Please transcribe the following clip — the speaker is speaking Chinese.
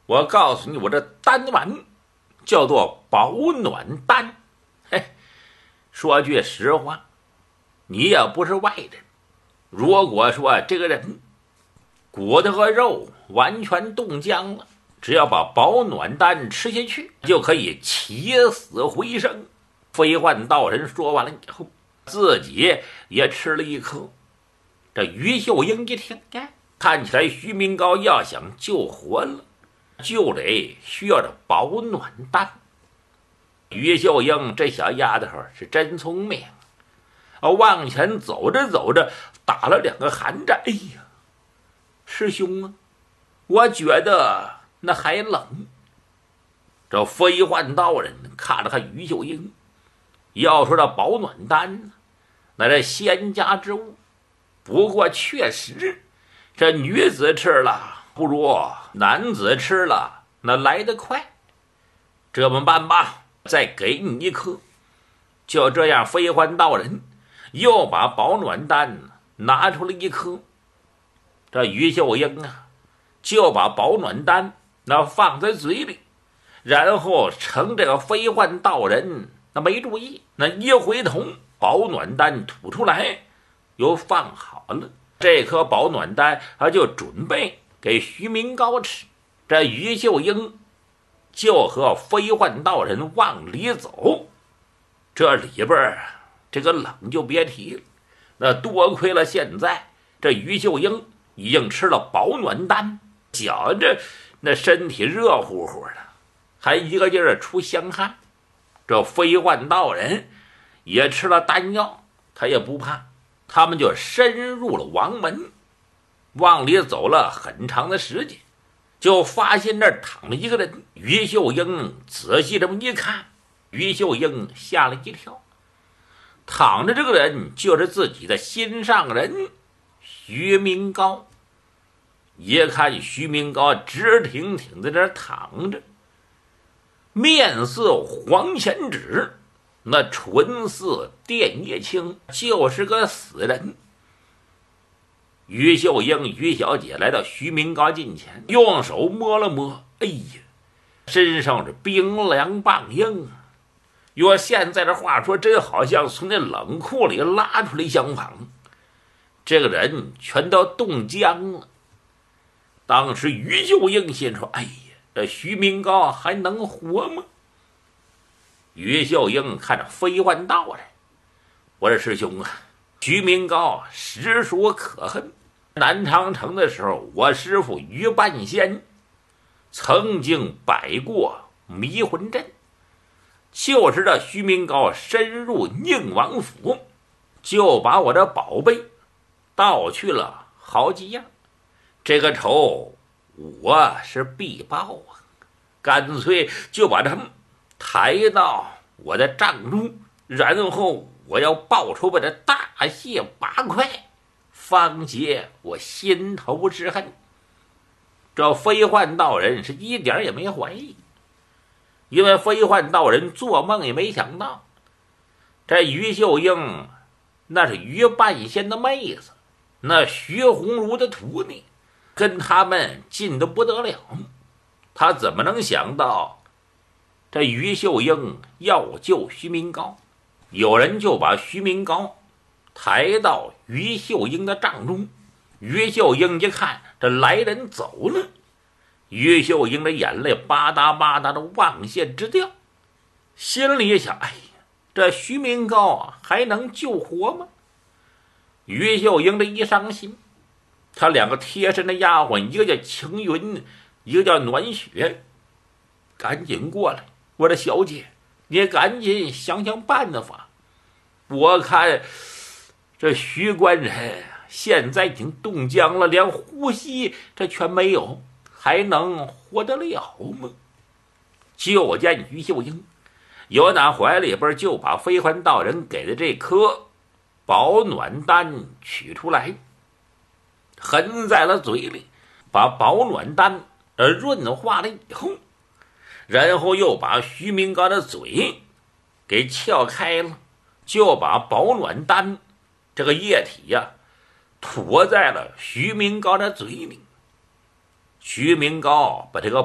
我告诉你，我这丹丸叫做保暖丹。嘿，说句实话，你也不是外人。如果说这个人骨头和肉完全冻僵了，只要把保暖丹吃下去，就可以起死回生。飞幻道人说完了以后，自己也吃了一颗。这于秀英一听，看起来徐明高要想救活了，就得需要这保暖丹。于秀英这小丫头是真聪明，往前走着走着，打了2个寒战。哎呀，师兄啊，我觉得那还冷。这飞幻道人看了看于秀英，要说这保暖丹呢，那是仙家之物，不过确实这女子吃了不如男子吃了那来得快。这么办吧，再给你一颗。就这样，飞幻道人又把保暖丹拿出了一颗。这于秀英啊，就把保暖丹那放在嘴里，然后趁这个飞幻道人那没注意，那一回头，保暖丹吐出来，又放好了。这颗保暖丹就准备给徐明高吃。这于秀英就和飞幻道人往里走。这里边这个冷就别提了，那多亏了现在这于秀英已经吃了保暖丹，觉着那身体热乎乎的，还一个劲儿出香汗。这飞幻道人也吃了丹药，他也不怕，他们就深入了王门。往里走了很长的时间，就发现那儿躺着一个人。于秀英仔细这么一看，于秀英吓了一跳，躺着这个人就是自己的心上人徐明高。一看徐明高直挺挺在这儿躺着，面色黄显纸，那唇似电叶青，就是个死人。于秀英于小姐来到徐明高近前，用手摸了摸，哎呀，身上是冰凉棒硬，用现在的话说，真好像从那冷库里拉出来相仿。这个人全都冻僵了。当时于秀英心说，哎呀，这徐明高还能活吗？于秀英看着飞幻道人，我说师兄啊，徐明高实属可恨。南长城的时候，我师父于半仙曾经摆过迷魂阵，就是这徐明高深入宁王府，就把我的宝贝盗去了好几样。这个仇我是必报啊，干脆就把他们抬到我的帐中，然后我要报出我的大卸八块，方解我心头之恨。这飞幻道人是一点也没怀疑，因为飞幻道人做梦也没想到，这于秀英那是于半仙的妹子，那徐鸿儒的徒弟，跟他们近得不得了。他怎么能想到这于秀英要救徐明高？有人就把徐明高抬到于秀英的帐中。于秀英一看这来人走了，于秀英的眼泪吧嗒吧嗒的往下直掉，心里想，哎呀，这徐明高还能救活吗？于秀英这一伤心，他2个贴身的丫鬟，一个叫青云，一个叫暖雪，赶紧过来，我的小姐，你赶紧想想办法。我看这徐官人现在已经冻僵了，连呼吸这全没有，还能活得了吗？就见于秀英由那怀里边就把飞幻道人给的这颗保暖丹取出来，含在了嘴里，把保暖丹润化了以后，然后又把徐明高的嘴给撬开了，就把保暖丹这个液体吐在了徐明高的嘴里。徐明高把这个